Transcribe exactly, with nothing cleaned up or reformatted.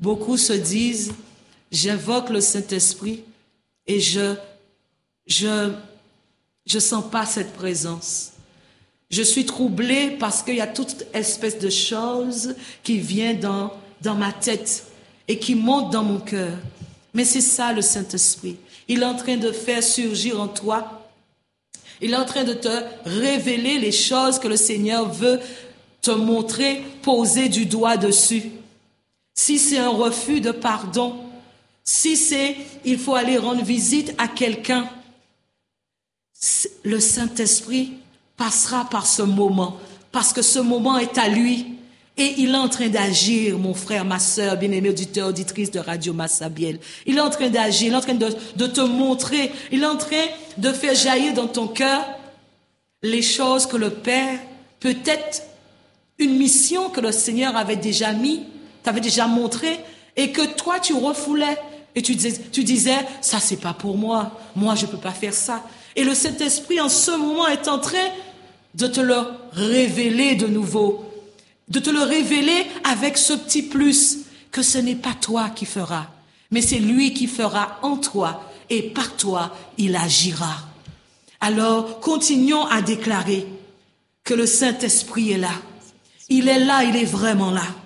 beaucoup se disent, j'invoque le Saint-Esprit et je, je, je sens pas cette présence. Je suis troublée parce qu'il y a toute espèce de choses qui viennent dans, dans ma tête et qui montent dans mon cœur. Mais c'est ça le Saint-Esprit. Il est en train de faire surgir en toi. Il est en train de te révéler les choses que le Seigneur veut te montrer, poser du doigt dessus. Si c'est un refus de pardon, si c'est il faut aller rendre visite à quelqu'un, le Saint-Esprit passera par ce moment, parce que ce moment est à lui. Et il est en train d'agir, mon frère, ma sœur, bien-aimé auditeur, auditrice de Radio Massabielle. Il est en train d'agir, il est en train de, de te montrer, il est en train de faire jaillir dans ton cœur les choses que le Père, peut-être une mission que le Seigneur avait déjà mis, t'avait déjà montré, et que toi tu refoulais. Et tu disais, tu disais, ça c'est pas pour moi, moi je peux pas faire ça. Et le Saint-Esprit en ce moment est en train de te le révéler de nouveau. De te le révéler avec ce petit plus, que ce n'est pas toi qui feras, mais c'est lui qui fera en toi, et par toi, il agira. Alors, continuons à déclarer que le Saint-Esprit est là. Il est là, il est vraiment là.